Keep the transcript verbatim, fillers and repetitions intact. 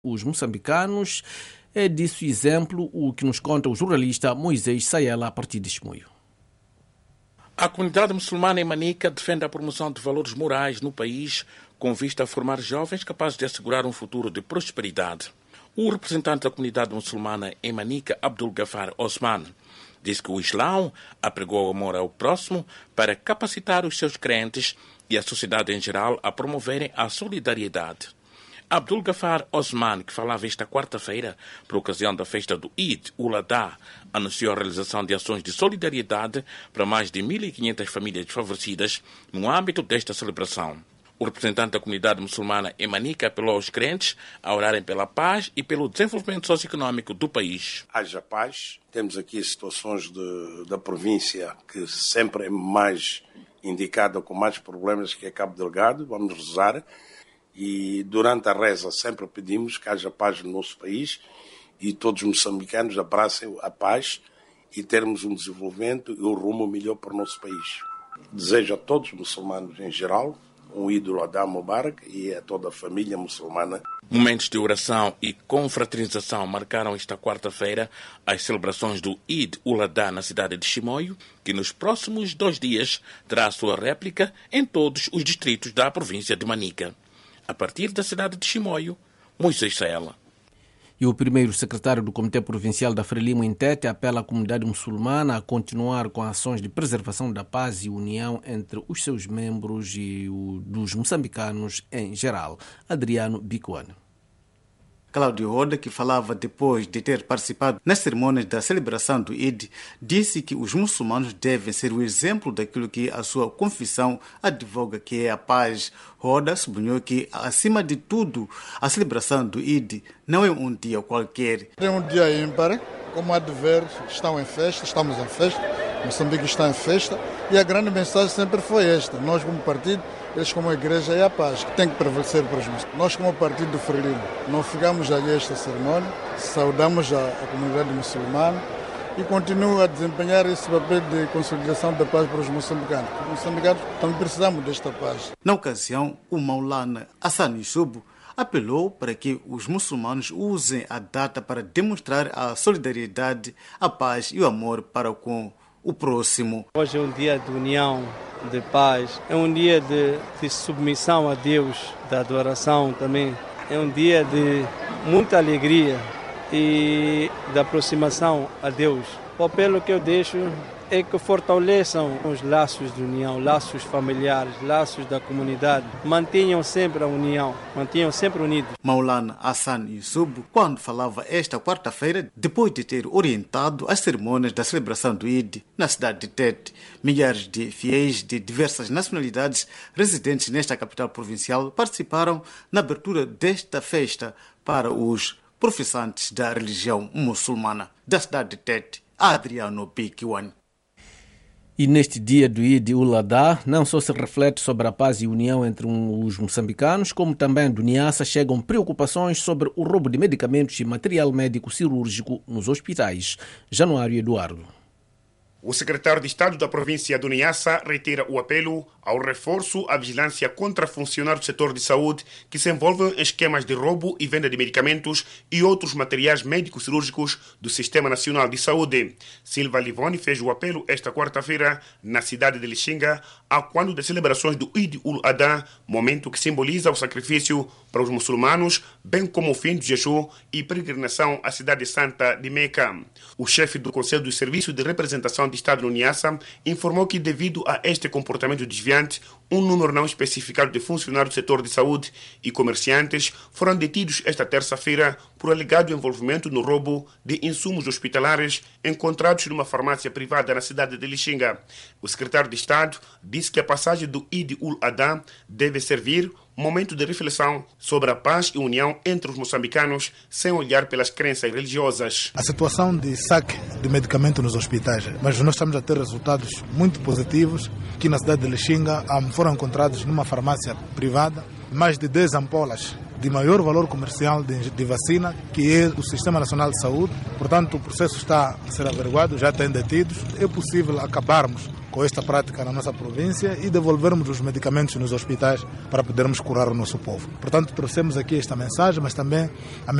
os moçambicanos. É disso exemplo o que nos conta o jornalista Moisés Sayela a partir de Chimoio. A comunidade muçulmana em Manica defende a promoção de valores morais no país com vista a formar jovens capazes de assegurar um futuro de prosperidade. O representante da comunidade muçulmana em Manica, Abdul Gafar Osman, diz que o Islão apregou o amor ao próximo para capacitar os seus crentes e a sociedade em geral a promoverem a solidariedade. Abdul Gafar Osman, que falava esta quarta-feira por ocasião da festa do Eid ul-Adha, anunciou a realização de ações de solidariedade para mais de mil e quinhentas famílias desfavorecidas no âmbito desta celebração. O representante da comunidade muçulmana em Manica apelou aos crentes a orarem pela paz e pelo desenvolvimento socioeconómico do país. Haja paz. Temos aqui situações de, da província que sempre é mais indicada com mais problemas que é Cabo Delgado. Vamos rezar. E durante a reza sempre pedimos que haja paz no nosso país e todos os moçambicanos abracem a paz e termos um desenvolvimento e um rumo melhor para o nosso país. Desejo a todos os muçulmanos em geral um Eid ul-Adha Mubarak e a toda a família muçulmana. Momentos de oração e confraternização marcaram esta quarta-feira as celebrações do Eid ul-Adha na cidade de Chimoio, que nos próximos dois dias terá a sua réplica em todos os distritos da província de Manica. A partir da cidade de Chimoio, Moisés Sayela. E o primeiro secretário do Comitê Provincial da Frelimo em Tete apela à comunidade muçulmana a continuar com ações de preservação da paz e união entre os seus membros e o dos moçambicanos em geral. Adriano Bicuano. Cláudio Roda, que falava depois de ter participado nas cerimônias da celebração do Eid, disse que os muçulmanos devem ser o exemplo daquilo que a sua confissão advoga, que é a paz. Roda sublinhou que, acima de tudo, a celebração do Eid não é um dia qualquer. É um dia ímpar, como há de ver, estão em festa, estamos em festa, Moçambique está em festa, e a grande mensagem sempre foi esta: nós como partido, eles como igreja, é a paz que tem que prevalecer para os muçulmanos. Nós como partido do Frelimo não ficamos ali a esta cerimônia, saudamos a, a comunidade muçulmana e continuo a desempenhar esse papel de consolidação da paz para os moçambicanos. Os moçambicanos também precisamos desta paz. Na ocasião, o Maulana Hassan Yusubu apelou para que os muçulmanos usem a data para demonstrar a solidariedade, a paz e o amor para com o próximo. Hoje é um dia de união, de paz, é um dia de, de submissão a Deus, da adoração também. É um dia de muita alegria e da aproximação a Deus. O apelo que eu deixo é que fortaleçam os laços de união, laços familiares, laços da comunidade. Mantenham sempre a união, mantenham sempre unidos. Maulana Hassan Yusubu, quando falava esta quarta-feira, depois de ter orientado as cerimônias da celebração do Eid na cidade de Tete, milhares de fiéis de diversas nacionalidades residentes nesta capital provincial participaram na abertura desta festa para os professantes da religião muçulmana. Da cidade de Tete, Adriano Bicuano. E neste dia do Eid ul-Adha, não só se reflete sobre a paz e união entre os moçambicanos, como também do Niassa chegam preocupações sobre o roubo de medicamentos e material médico cirúrgico nos hospitais. Januário Eduardo. O secretário de Estado da província do Niassa reitera o apelo ao reforço à vigilância contra funcionários do setor de saúde que se envolvem em esquemas de roubo e venda de medicamentos e outros materiais médicos cirúrgicos do Sistema Nacional de Saúde. Silva Livoni fez o apelo esta quarta-feira na cidade de Lixinga, a quando das celebrações do Eid ul-Adha, momento que simboliza o sacrifício para os muçulmanos, bem como o fim de jejum e peregrinação à cidade santa de Meca. O chefe do Conselho do Serviço de Representação de Estado no Niassa informou que, devido a este comportamento desviante, um número não especificado de funcionários do setor de saúde e comerciantes foram detidos esta terça-feira por alegado envolvimento no roubo de insumos hospitalares encontrados numa farmácia privada na cidade de Lixinga. O secretário de Estado disse que a passagem do Eid ul-Adha deve servir momento de reflexão sobre a paz e união entre os moçambicanos, sem olhar pelas crenças religiosas. A situação de saque de medicamento nos hospitais, mas nós estamos a ter resultados muito positivos. Aqui na cidade de Lixinga foram encontrados numa farmácia privada mais de dez ampolas de maior valor comercial de, de vacina, que é do Sistema Nacional de Saúde. Portanto, o processo está a ser averiguado, já tem detidos. É possível acabarmos com esta prática na nossa província e devolvermos os medicamentos nos hospitais para podermos curar o nosso povo. Portanto, trouxemos aqui esta mensagem, mas também a